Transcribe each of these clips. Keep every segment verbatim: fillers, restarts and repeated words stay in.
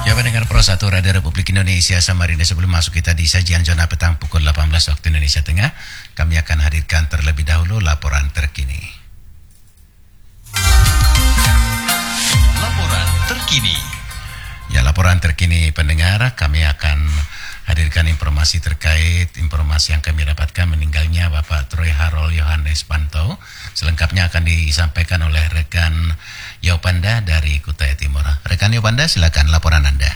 Ya, pendengar Pro satu Radio Republik Indonesia Samarinda, sebelum masuk kita di sajian zona petang pukul delapan belas waktu Indonesia Tengah, kami akan hadirkan terlebih dahulu laporan terkini. Laporan terkini. Ya, laporan terkini pendengar, kami akan hadirkan informasi terkait informasi yang kami dapatkan meninggalnya Bapak Troy Harold Yohanes Pantau. Selengkapnya akan disampaikan oleh rekan Yopanda dari Kutai Timur. Rekan Yopanda, silakan laporan Anda.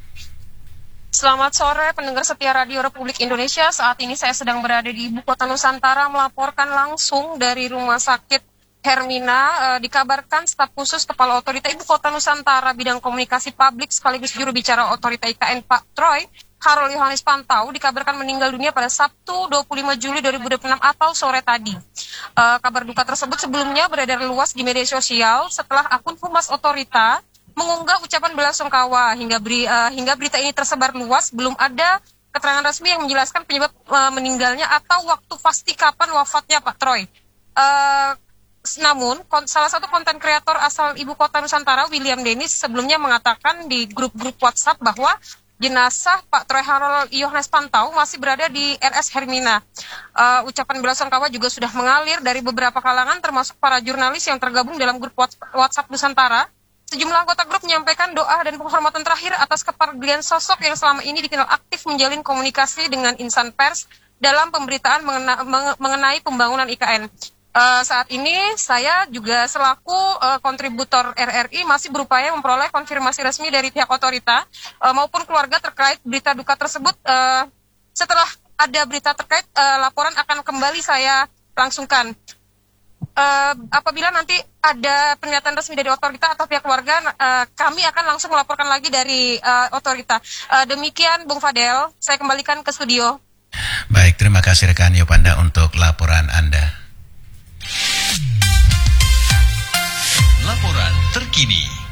Selamat sore pendengar setia Radio Republik Indonesia. Saat ini saya sedang berada di Ibu Kota Nusantara melaporkan langsung dari Rumah Sakit Hermina. E, dikabarkan staf khusus Kepala Otorita Ibu Kota Nusantara bidang komunikasi publik sekaligus juru bicara Otorita I K N Pak Troy Harold Yohanes Pantau dikabarkan meninggal dunia pada Sabtu dua puluh lima Juli dua ribu dua puluh enam atau sore tadi. E, kabar duka tersebut sebelumnya beredar luas di media sosial setelah akun Humas Otorita mengunggah ucapan belasungkawa. Hingga, beri, uh, hingga berita ini tersebar luas, belum ada keterangan resmi yang menjelaskan penyebab uh, meninggalnya atau waktu pasti kapan wafatnya Pak Troy. Uh, namun, kon- salah satu konten kreator asal Ibu Kota Nusantara, William Dennis, sebelumnya mengatakan di grup-grup WhatsApp bahwa jenazah Pak Troy Harold Yohanes Pantau masih berada di R S Hermina. Uh, ucapan belasungkawa juga sudah mengalir dari beberapa kalangan, termasuk para jurnalis yang tergabung dalam grup WhatsApp Nusantara. Sejumlah anggota grup menyampaikan doa dan penghormatan terakhir atas kepedulian sosok yang selama ini dikenal aktif menjalin komunikasi dengan insan pers dalam pemberitaan mengena, mengenai pembangunan I K N. Uh, saat ini saya juga selaku uh, kontributor R R I masih berupaya memperoleh konfirmasi resmi dari pihak otorita uh, maupun keluarga terkait berita duka tersebut. Uh, setelah ada berita terkait, uh, laporan akan kembali saya langsungkan. Uh, apabila nanti ada pernyataan resmi dari otorita atau pihak keluarga, uh, kami akan langsung melaporkan lagi dari uh, otorita. Uh, demikian Bung Fadel, saya kembalikan ke studio. Baik, terima kasih rekan Yopanda untuk laporan Anda. Laporan terkini.